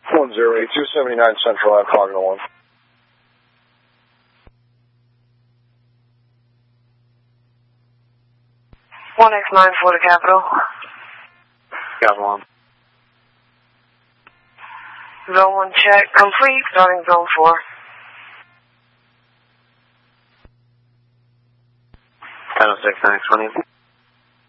279 Central Ave, Cognitive 1. 1X9 for the Capital. Capital 1. Zone 1 check complete, starting Zone 4. 1006, 920.